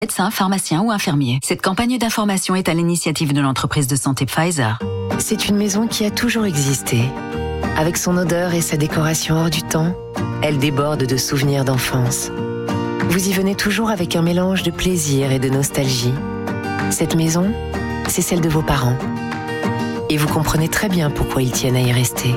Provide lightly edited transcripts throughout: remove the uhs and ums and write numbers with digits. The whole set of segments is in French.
Médecin, pharmacien ou infirmier. Cette campagne d'information est à l'initiative de l'entreprise de santé Pfizer. C'est une maison qui a toujours existé. Avec son odeur et sa décoration hors du temps, elle déborde de souvenirs d'enfance. Vous y venez toujours avec un mélange de plaisir et de nostalgie. Cette maison, c'est celle de vos parents. Et vous comprenez très bien pourquoi ils tiennent à y rester.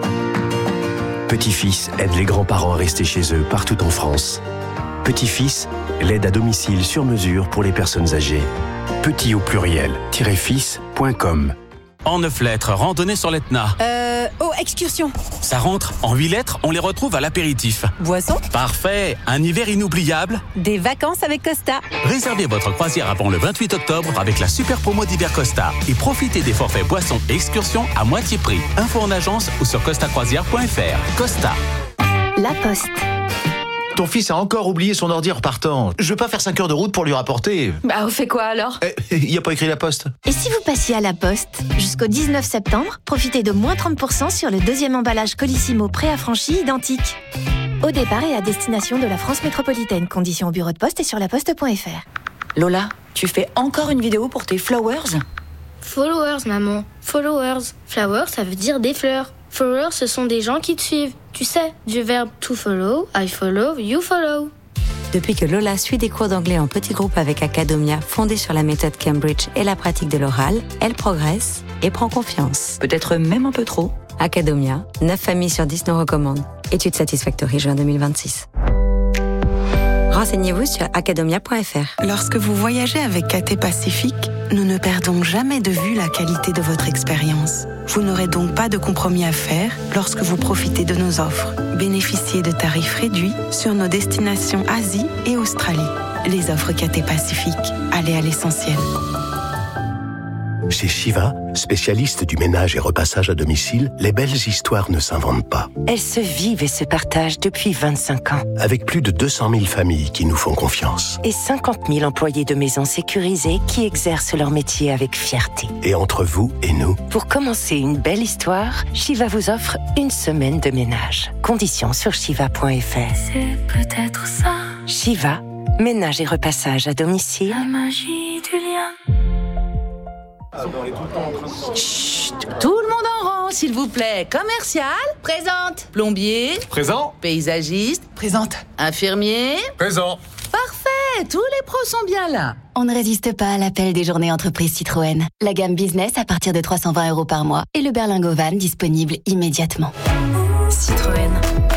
Petit-Fils aide les grands-parents à rester chez eux partout en France. Petit-Fils, l'aide à domicile sur mesure pour les personnes âgées. Petit au pluriel, -fils.com. En 9 lettres, randonnée sur l'Etna. Excursion. Ça rentre. En 8 lettres, on les retrouve à l'apéritif. Boisson. Parfait. Un hiver inoubliable. Des vacances avec Costa. Réservez votre croisière avant le 28 octobre avec la super promo d'hiver Costa et profitez des forfaits boissons et excursions à moitié prix. Info en agence ou sur costacroisière.fr. Costa. La Poste. Ton fils a encore oublié son ordi en repartant. Je veux pas faire 5 heures de route pour lui rapporter. Bah, on fait quoi alors ? Il y a pas écrit La Poste. Et si vous passiez à La Poste ? Jusqu'au 19 septembre, profitez de moins 30% sur le deuxième emballage Colissimo préaffranchi identique. Au départ et à destination de la France métropolitaine. Conditions au bureau de poste et sur laposte.fr. Lola, tu fais encore une vidéo pour tes flowers ? Followers, maman. Followers. Flowers, ça veut dire des fleurs. Followers, ce sont des gens qui te suivent. Tu sais, du verbe to follow, I follow, you follow. Depuis que Lola suit des cours d'anglais en petits groupes avec Academia, fondée sur la méthode Cambridge et la pratique de l'oral, elle progresse et prend confiance. Peut-être même un peu trop. Academia, 9 familles sur 10 nous recommandent. Étude Satisfactory, juin 2026. Renseignez-vous sur academia.fr. Lorsque vous voyagez avec KT Pacifique, nous ne perdons jamais de vue la qualité de votre expérience. Vous n'aurez donc pas de compromis à faire lorsque vous profitez de nos offres. Bénéficiez de tarifs réduits sur nos destinations Asie et Australie. Les offres KT Pacifique, allez à l'essentiel. Chez Shiva, spécialiste du ménage et repassage à domicile, les belles histoires ne s'inventent pas. Elles se vivent et se partagent depuis 25 ans. Avec plus de 200 000 familles qui nous font confiance. Et 50 000 employés de maisons sécurisées qui exercent leur métier avec fierté. Et entre vous et nous, pour commencer une belle histoire, Shiva vous offre une semaine de ménage. Conditions sur shiva.fr. C'est peut-être ça. Shiva, ménage et repassage à domicile. La magie du lien. Chut, tout le monde en rang, s'il vous plaît. Commercial. Présente. Plombier. Présent. Paysagiste. Présente. Infirmier. Présent. Parfait, tous les pros sont bien là. On ne résiste pas à l'appel des journées entreprises Citroën. La gamme business à partir de 320 € par mois et le berlingot van disponible immédiatement. Citroën.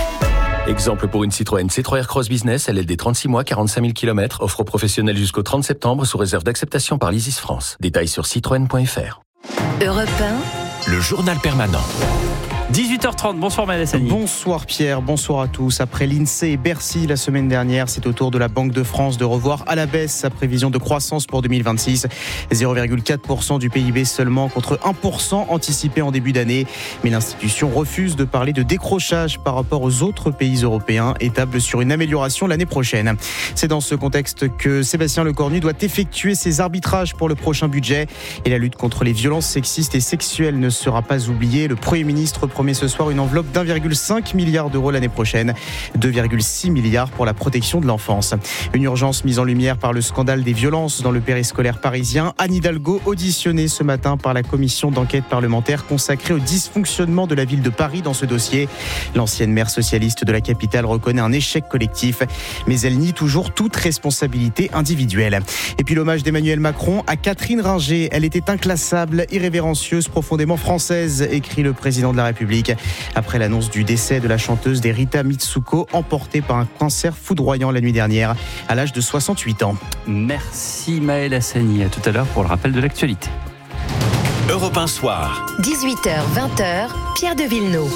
exemple pour une Citroën C3 Aircross Business, LLD 36 mois, 45 000 km, offre professionnelle jusqu'au 30 septembre sous réserve d'acceptation par l'ISIS France. Détails sur citroën.fr. Europe 1, le journal permanent. 18h30, bonsoir Maël Hassani. Bonsoir Pierre, bonsoir à tous. Après l'INSEE et Bercy la semaine dernière, c'est au tour de la Banque de France de revoir à la baisse sa prévision de croissance pour 2026. 0,4% du PIB seulement contre 1% anticipé en début d'année. Mais l'institution refuse de parler de décrochage par rapport aux autres pays européens et table sur une amélioration l'année prochaine. C'est dans ce contexte que Sébastien Lecornu doit effectuer ses arbitrages pour le prochain budget. Et la lutte contre les violences sexistes et sexuelles ne sera pas oubliée. Le Premier ministre promet ce soir une enveloppe d'1,5 milliard d'euros l'année prochaine, 2,6 milliards pour la protection de l'enfance. Une urgence mise en lumière par le scandale des violences dans le périscolaire parisien. Anne Hidalgo, auditionnée ce matin par la commission d'enquête parlementaire consacrée au dysfonctionnement de la ville de Paris dans ce dossier. L'ancienne maire socialiste de la capitale reconnaît un échec collectif, mais elle nie toujours toute responsabilité individuelle. Et puis l'hommage d'Emmanuel Macron à Catherine Ringer. Elle était inclassable, irrévérencieuse, profondément française, écrit le président de la République. Après l'annonce du décès de la chanteuse Rita Mitsuko, emportée par un cancer foudroyant la nuit dernière, à l'âge de 68 ans. Merci Maël Hassani. À tout à l'heure pour le rappel de l'actualité. Europe 1 Soir. 18h, 20h, Pierre de Villeneuve.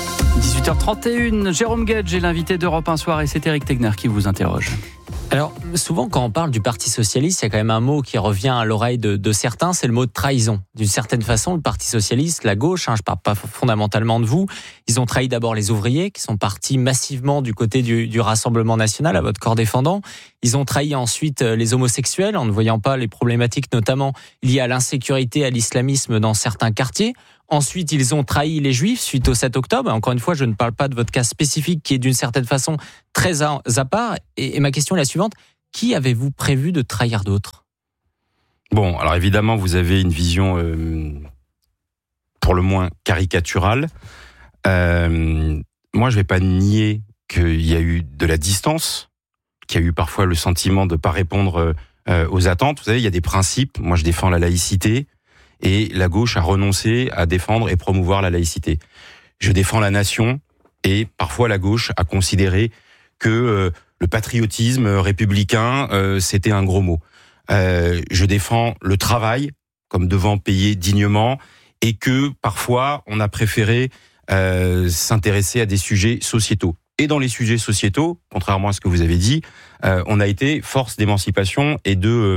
18h31, Jérôme Gage est l'invité d'Europe 1 Soir et c'est Éric Tegner qui vous interroge. Alors, souvent, quand on parle du Parti Socialiste, il y a quand même un mot qui revient à l'oreille de certains, c'est le mot de trahison. D'une certaine façon, le Parti Socialiste, la gauche, je parle pas fondamentalement de vous, ils ont trahi d'abord les ouvriers, qui sont partis massivement du côté du Rassemblement National, à votre corps défendant. Ils ont trahi ensuite les homosexuels, en ne voyant pas les problématiques, notamment liées à l'insécurité, à l'islamisme dans certains quartiers. Ensuite, ils ont trahi les Juifs suite au 7 octobre. Encore une fois, je ne parle pas de votre cas spécifique qui est d'une certaine façon très à part. Et ma question est la suivante. Qui avez-vous prévu de trahir d'autre ? Bon, alors évidemment, vous avez une vision pour le moins caricaturale. Moi, je vais pas nier qu'il y a eu de la distance, qu'il y a eu parfois le sentiment de pas répondre aux attentes. Vous savez, il y a des principes. Moi, je défends la laïcité et la gauche a renoncé à défendre et promouvoir la laïcité. Je défends la nation et parfois la gauche a considéré que le patriotisme républicain, c'était un gros mot. Je défends le travail comme devant payer dignement et que parfois on a préféré s'intéresser à des sujets sociétaux. Et dans les sujets sociétaux, contrairement à ce que vous avez dit, on a été force d'émancipation et de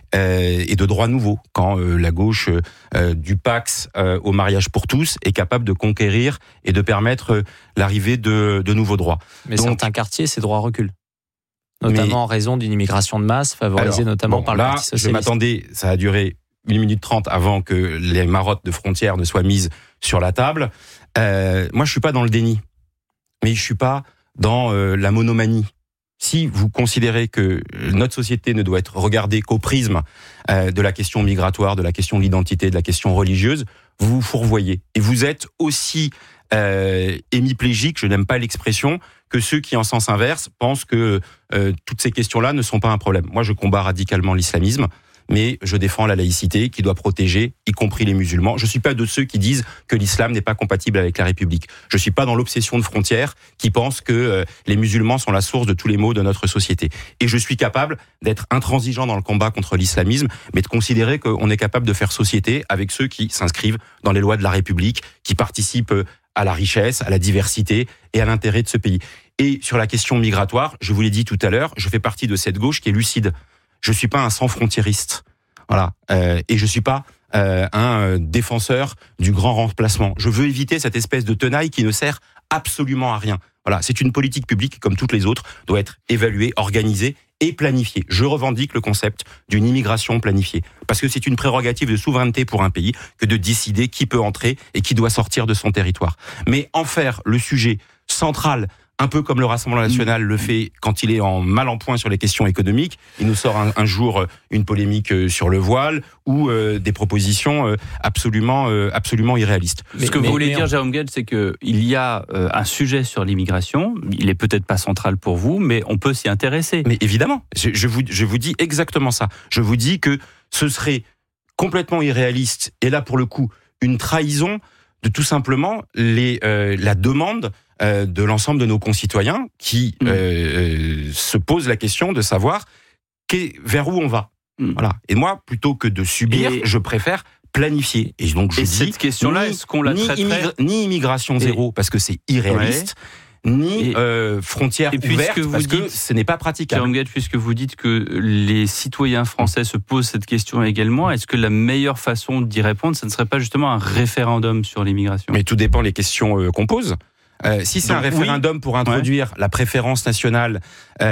droits nouveaux. Quand la gauche, du Pax au mariage pour tous, est capable de conquérir et de permettre l'arrivée de nouveaux droits. Mais donc, certains quartiers, ces droits reculent. Notamment en raison d'une immigration de masse favorisée notamment par le Parti socialiste. Je m'attendais, ça a duré 1 minute 30 avant que les marottes de frontières ne soient mises sur la table. Moi, je suis pas dans le déni, mais je suis pas dans la monomanie. Si vous considérez que notre société ne doit être regardée qu'au prisme de la question migratoire, de la question de l'identité, de la question religieuse, vous vous fourvoyez. Et vous êtes aussi hémiplégique, je n'aime pas l'expression, que ceux qui, en sens inverse, pensent que toutes ces questions-là ne sont pas un problème. Moi, je combats radicalement l'islamisme, mais je défends la laïcité qui doit protéger, y compris les musulmans. Je suis pas de ceux qui disent que l'islam n'est pas compatible avec la République. Je suis pas dans l'obsession de frontières qui pensent que les musulmans sont la source de tous les maux de notre société. Et je suis capable d'être intransigeant dans le combat contre l'islamisme, mais de considérer qu'on est capable de faire société avec ceux qui s'inscrivent dans les lois de la République, qui participent à la richesse, à la diversité et à l'intérêt de ce pays. Et sur la question migratoire, je vous l'ai dit tout à l'heure, je fais partie de cette gauche qui est lucide. Je suis pas un sans-frontiériste, voilà, et je suis pas un défenseur du grand remplacement. Je veux éviter cette espèce de tenaille qui ne sert absolument à rien. Voilà, c'est une politique publique qui, comme toutes les autres, doit être évaluée, organisée et planifiée. Je revendique le concept d'une immigration planifiée, parce que c'est une prérogative de souveraineté pour un pays que de décider qui peut entrer et qui doit sortir de son territoire. Mais en faire le sujet central, un peu comme le Rassemblement national le fait quand il est mal en point sur les questions économiques. Il nous sort un jour une polémique sur le voile ou des propositions absolument irréalistes. Ce que vous voulez dire, Jérôme Guedj, c'est qu'il y a un sujet sur l'immigration. Il est peut-être pas central pour vous, mais on peut s'y intéresser. Mais évidemment, je vous dis exactement ça. Je vous dis que ce serait complètement irréaliste, et là pour le coup, une trahison de tout simplement la demande de l'ensemble de nos concitoyens qui se posent la question de savoir vers où on va. Voilà. Et moi, plutôt que de subir, je préfère planifier. Et donc je dis, cette question-là, est-ce qu'on la traiterait ni immigration zéro, parce que c'est irréaliste, ni frontières ouvertes, parce que ce n'est pas praticable. Jérôme Guedj, puisque vous dites que les citoyens français se posent cette question également, est-ce que la meilleure façon d'y répondre, ça ne serait pas justement un référendum sur l'immigration ? Mais tout dépend des questions qu'on pose. Si c'est un référendum pour introduire la préférence nationale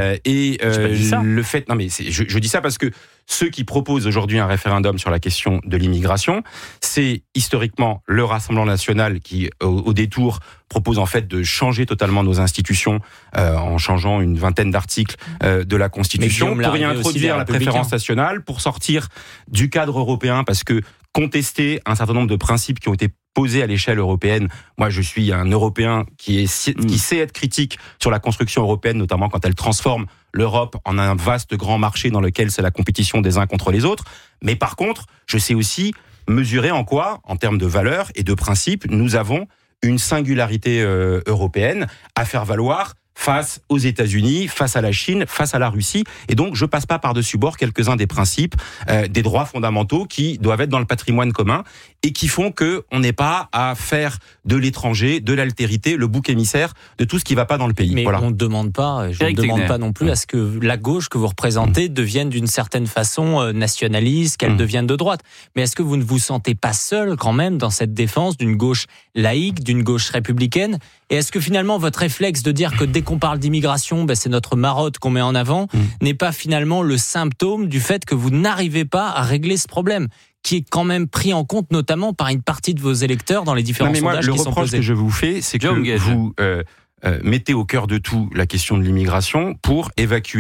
et le fait... Non mais je dis ça parce que ceux qui proposent aujourd'hui un référendum sur la question de l'immigration, c'est historiquement le Rassemblement national qui, au détour, propose en fait de changer totalement nos institutions en changeant une vingtaine d'articles de la Constitution pour y introduire la préférence nationale, pour sortir du cadre européen, parce que contester un certain nombre de principes qui ont été posés à l'échelle européenne. Moi, je suis un Européen qui sait être critique sur la construction européenne, notamment quand elle transforme l'Europe en un vaste grand marché dans lequel c'est la compétition des uns contre les autres. Mais par contre, je sais aussi mesurer en quoi, en termes de valeurs et de principes, nous avons une singularité européenne à faire valoir face aux États-Unis, face à la Chine, face à la Russie. Et donc, je passe pas par-dessus bord quelques-uns des principes, des droits fondamentaux qui doivent être dans le patrimoine commun et qui font que on n'est pas à faire de l'étranger, de l'altérité, le bouc émissaire de tout ce qui va pas dans le pays. Mais voilà. On ne demande pas, je ne demande pas non plus à ce que la gauche que vous représentez devienne d'une certaine façon nationaliste, qu'elle devienne de droite. Mais est-ce que vous ne vous sentez pas seul quand même dans cette défense d'une gauche laïque, d'une gauche républicaine ? Et est-ce que finalement votre réflexe de dire que dès qu'on parle d'immigration, c'est notre marotte qu'on met en avant, n'est pas finalement le symptôme du fait que vous n'arrivez pas à régler ce problème, qui est quand même pris en compte notamment par une partie de vos électeurs dans les différents sondages qui sont posés. Le reproche que je vous fais, c'est que vous mettez au cœur de tout la question de l'immigration pour évacuer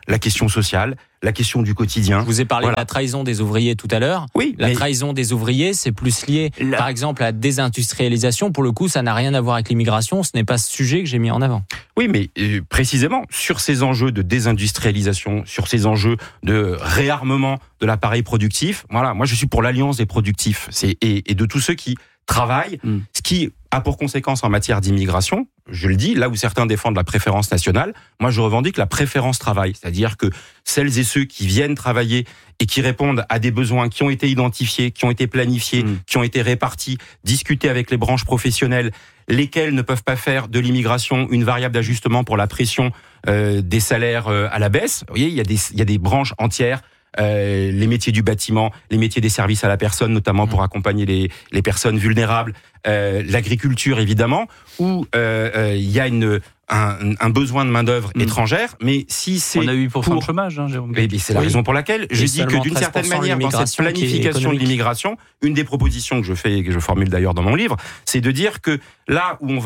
la question sociale, la question du quotidien. Je vous ai parlé de la trahison des ouvriers tout à l'heure. Oui, la trahison des ouvriers, c'est plus lié, par exemple, à la désindustrialisation. Pour le coup, ça n'a rien à voir avec l'immigration. Ce n'est pas ce sujet que j'ai mis en avant. Oui, mais précisément, sur ces enjeux de désindustrialisation, sur ces enjeux de réarmement de l'appareil productif, voilà, moi je suis pour l'alliance des productifs et de tous ceux qui travaillent, ce qui a pour conséquence en matière d'immigration, je le dis, là où certains défendent la préférence nationale, moi je revendique la préférence travail, c'est-à-dire que celles et ceux qui viennent travailler et qui répondent à des besoins qui ont été identifiés, qui ont été planifiés, qui ont été répartis, discutés avec les branches professionnelles, lesquelles ne peuvent pas faire de l'immigration une variable d'ajustement pour la pression des salaires à la baisse. Vous voyez, il y a des branches entières, les métiers du bâtiment, les métiers des services à la personne, notamment pour accompagner les personnes vulnérables, l'agriculture évidemment, où il y a un besoin de main-d'œuvre étrangère, mais si c'est. On a 8% de chômage, hein, Jérôme. Et c'est la raison pour laquelle je dis que d'une certaine manière, dans cette planification de l'immigration, une des propositions que je fais et que je formule d'ailleurs dans mon livre, c'est de dire que là où on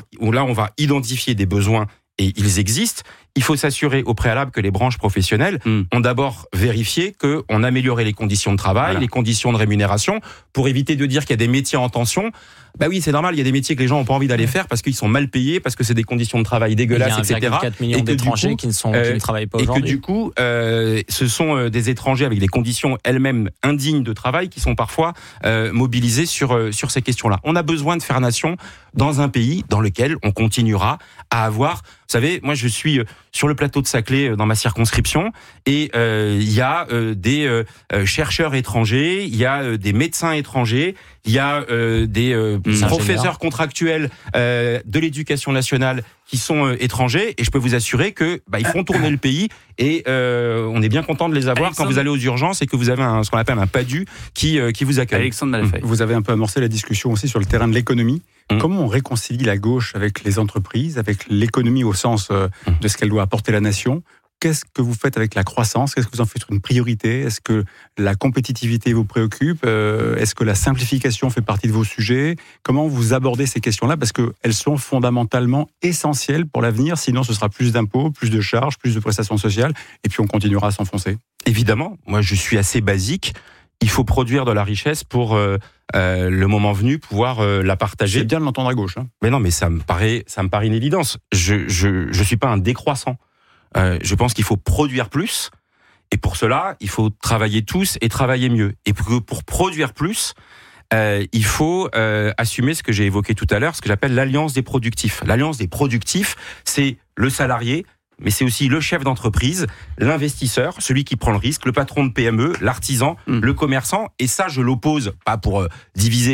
va identifier des besoins, et ils existent, il faut s'assurer au préalable que les branches professionnelles ont d'abord vérifié qu'on améliorait les conditions de travail, les conditions de rémunération, pour éviter de dire qu'il y a des métiers en tension. Bah oui, c'est normal, il y a des métiers que les gens n'ont pas envie d'aller faire parce qu'ils sont mal payés, parce que c'est des conditions de travail dégueulasses, etc. Il y a 1,4 million d'étrangers qui ne travaillent pas aujourd'hui. Et que du coup, ce sont des étrangers avec des conditions elles-mêmes indignes de travail qui sont parfois mobilisés sur ces questions-là. On a besoin de faire nation dans un pays dans lequel on continuera à avoir... Vous savez, moi je suis sur le plateau de Saclay dans ma circonscription et il y a des chercheurs étrangers, il y a des médecins étrangers, il y a des professeurs contractuels de l'éducation nationale qui sont étrangers, et je peux vous assurer que ils font tourner le pays, et on est bien content de les avoir quand vous allez aux urgences et que vous avez ce qu'on appelle un PADU qui vous accueille. Alexandre Malafay. Vous avez un peu amorcé la discussion aussi sur le terrain de l'économie. Comment on réconcilie la gauche avec les entreprises, avec l'économie au sens de ce qu'elle doit apporter la nation? Qu'est-ce que vous faites avec la croissance? Qu'est-ce que vous en faites une priorité? Est-ce que la compétitivité vous préoccupe? Est-ce que la simplification fait partie de vos sujets? Comment vous abordez ces questions-là? Parce qu'elles sont fondamentalement essentielles pour l'avenir. Sinon, ce sera plus d'impôts, plus de charges, plus de prestations sociales. Et puis, on continuera à s'enfoncer. Évidemment. Moi, je suis assez basique. Il faut produire de la richesse pour, le moment venu, pouvoir la partager. C'est bien de l'entendre à gauche. Hein. Mais non, mais ça me paraît une évidence. Je suis pas un décroissant. Je pense qu'il faut produire plus, et pour cela, il faut travailler tous et travailler mieux. Et pour produire plus, il faut assumer ce que j'ai évoqué tout à l'heure, ce que j'appelle l'alliance des productifs. L'alliance des productifs, c'est le salarié, mais c'est aussi le chef d'entreprise, l'investisseur, celui qui prend le risque, le patron de PME, l'artisan, le commerçant. Et ça, je l'oppose, pas pour diviser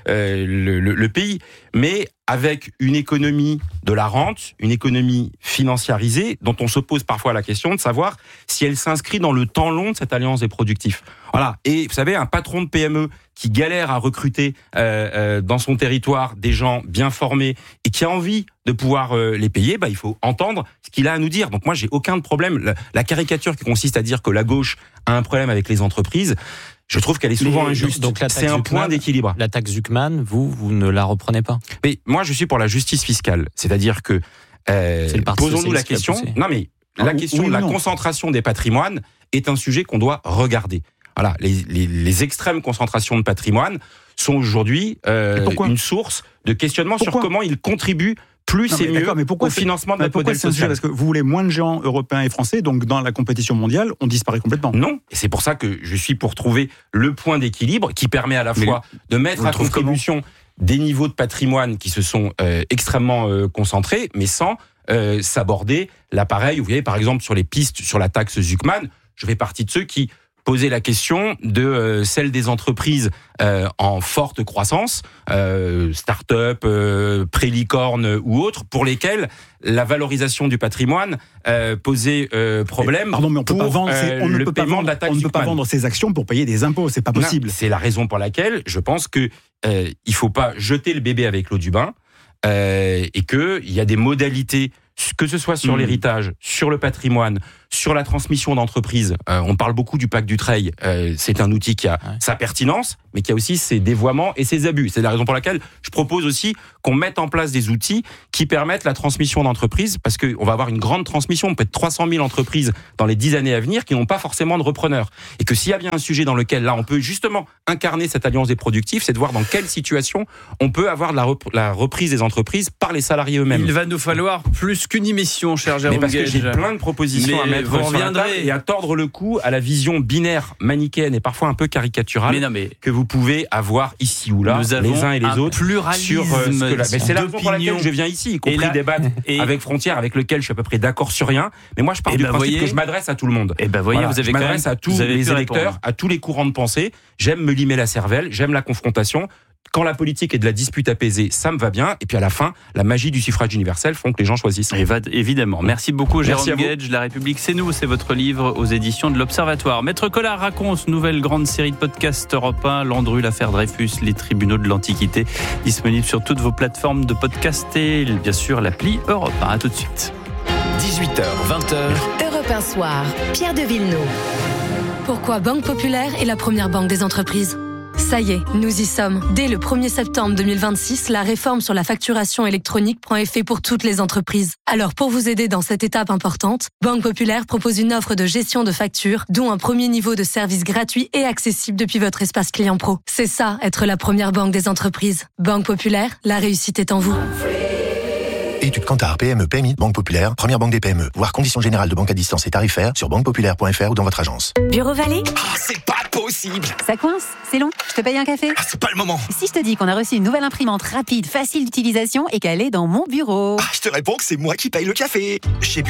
le pays, mais avec une économie de la rente, une économie financiarisée, dont on se pose parfois la question de savoir si elle s'inscrit dans le temps long de cette alliance des productifs. Voilà. Et vous savez, un patron de PME qui galère à recruter dans son territoire des gens bien formés et qui a envie de pouvoir les payer, il faut entendre ce qu'il a à nous dire. Donc moi, j'ai aucun problème. La caricature qui consiste à dire que la gauche a un problème avec les entreprises, je trouve qu'elle est souvent injuste. Donc c'est un point d'équilibre. La taxe Zuckman, vous ne la reprenez pas? Mais moi, je suis pour la justice fiscale. C'est-à-dire que posons-nous la question. Non, mais la question de la concentration des patrimoines est un sujet qu'on doit regarder. Voilà, les extrêmes concentrations de patrimoine sont aujourd'hui une source de questionnement sur comment ils contribuent plus et mieux au financement de notre modèle social. Parce que vous voulez moins de géants européens et français, donc dans la compétition mondiale, on disparaît complètement. Non, et c'est pour ça que je suis pour trouver le point d'équilibre qui permet à la fois de mettre à contribution des niveaux de patrimoine qui se sont extrêmement concentrés, mais sans s'aborder l'appareil. Vous voyez, par exemple, sur les pistes, sur la taxe Zuckman, je fais partie de ceux qui poser la question de celle des entreprises en forte croissance, start-up, pré-licorne ou autres, pour lesquelles la valorisation du patrimoine posait problème. Pardon, mais on ne peut pas vendre ces actions pour payer des impôts, c'est pas possible. Non, c'est la raison pour laquelle je pense que il faut pas jeter le bébé avec l'eau du bain, et que il y a des modalités, que ce soit sur l'héritage, sur le patrimoine, sur la transmission d'entreprise. On parle beaucoup du pacte Dutreil. C'est un outil qui a sa pertinence, mais qui a aussi ses dévoiements et ses abus. C'est la raison pour laquelle je propose aussi qu'on mette en place des outils qui permettent la transmission d'entreprise, parce qu'on va avoir une grande transmission, peut-être 300 000 entreprises dans les 10 années à venir qui n'ont pas forcément de repreneurs. Et que s'il y a bien un sujet dans lequel, là, on peut justement incarner cette alliance des productifs, c'est de voir dans quelle situation on peut avoir la reprise des entreprises par les salariés eux-mêmes. Il va nous falloir plus qu'une émission, cher Jérôme Gage. Mais parce que j'ai plein de propositions à mettre sur la table et à tordre le cou à la vision binaire, manichéenne et parfois un peu caricaturale que vous pouvez avoir ici ou là, les uns et les autres, sur mais c'est la raison pour laquelle je viens ici, y compris débattre avec Frontières, avec lequel je suis à peu près d'accord sur rien. Mais moi, je pars du principe que je m'adresse à tout le monde. Je m'adresse à tous les électeurs, à tous les courants de pensée. J'aime me limer la cervelle, j'aime la confrontation. Quand la politique est de la dispute apaisée, ça me va bien. Et puis à la fin, la magie du suffrage universel font que les gens choisissent. Évidemment. Merci beaucoup, Jérôme Gage. La République, c'est nous. C'est votre livre aux éditions de l'Observatoire. Maître Collard raconte, nouvelle grande série de podcasts Europe 1, Landru, l'affaire Dreyfus, les tribunaux de l'Antiquité. Disponible sur toutes vos plateformes de podcast et bien sûr l'appli Europe 1. À tout de suite. 18h, 20h. Europe 1 Soir. Pierre de Villeneuve. Pourquoi Banque Populaire est la première banque des entreprises ? Ça y est, nous y sommes. Dès le 1er septembre 2026, la réforme sur la facturation électronique prend effet pour toutes les entreprises. Alors pour vous aider dans cette étape importante, Banque Populaire propose une offre de gestion de factures, dont un premier niveau de service gratuit et accessible depuis votre espace client pro. C'est ça, être la première banque des entreprises. Banque Populaire, la réussite est en vous. Études Kantar, PME, PMI, Banque Populaire, première banque des PME. Voir conditions générales de banque à distance et tarifaires sur banquepopulaire.fr ou dans votre agence. Bureau Vallée ? C'est pas possible. Ça coince, c'est long. Je te paye un café ? C'est pas le moment. Si je te dis qu'on a reçu une nouvelle imprimante rapide, facile d'utilisation et qu'elle est dans mon bureau ? Je te réponds que c'est moi qui paye le café. Chez